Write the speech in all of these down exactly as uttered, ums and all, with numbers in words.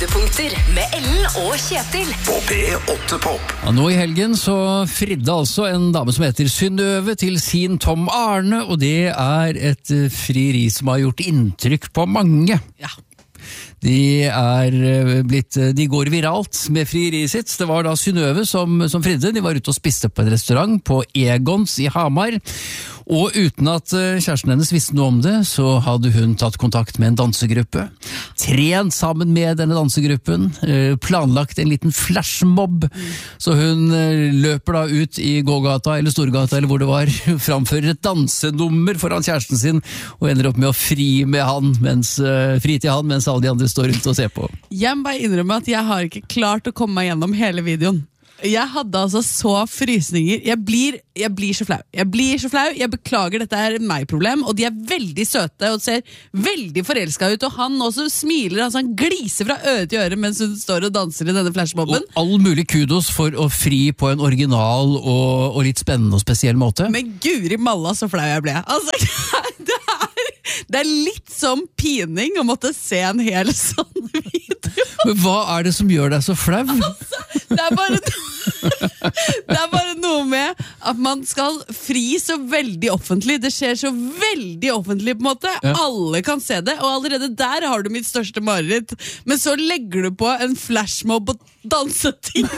Høydepunkter med Ellen og Kjetil På P åtte Pop. Ja, nå i helgen så fridde altså en dame som heter Synnøve til sin Tom Arne, og det er et eh, frieri som har gjort inntrykk på mange. Ja. De er eh, blitt, de går viralt med frieriet sitt. Det var da Synnøve som, som fridde. De var ute og spiste på en restaurant på Egons i Hamar. Og uten at eh, kjæresten hennes visste noe om det, så hadde hun tatt kontakt med en dansegruppe. Trent sammen med denne dansegruppen, eh, planlagt en liten flashmob. Så hun eh, løper da ut i gågata eller Storgata eller hvor det var, framfører et dansenummer foran kjæresten sin, og ender opp med å fri med han, mens, eh, fri til han, mens alle de andre står rundt og ser på. Jeg må bare innrømme at jeg har ikke klart å komme meg gjennom hele videoen. Jeg hadde altså så frysninger. Jeg blir, jeg blir så flau. Jeg blir så flau. Jeg beklager, dette er meg-problem. Og de er veldig søte og ser veldig forelsket ut. Og han også smiler, altså han gliser fra øre til øre mens hun står og danser i denne flashmobben. Og all mulig kudos for å fri på en original og, og litt spennende og spesiell måte. Men guri malla så flau jeg ble. Altså, det er, det er litt som pining å måtte se en hel sånn video. Men hva er det som gjør deg så flau? Altså, det er bare det er bare noe med at man skal fri så veldig offentlig. Det skjer så veldig offentlig på en måte. Ja. Alle kan se det, og allerede der har du mitt største mareritt. Men så legger du på en flashmob på danseting.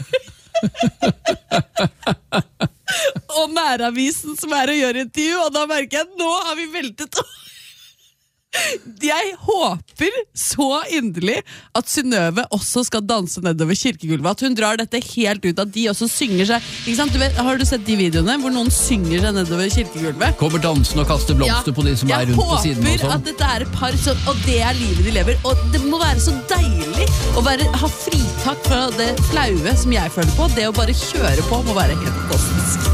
Og Næravisen som er å gjøre intervju, og da merker jeg at nå har vi veltet. Jeg håper så inderlig at Synnøve også skal danse nedover kirkegulvet, at hun drar dette helt ut, at de også synger seg, ikke sant? Du vet, har du sett de videoene hvor noen synger seg nedover kirkegulvet? Kommer dansen og kaster blomster Ja, på de som er rundt på siden og jeg håper sånn. at dette er et par som, og det er livet de lever, og det må være så deilig å være, ha fritak fra det flaue som jeg føler på. Det å bare kjøre på må være helt fantastisk.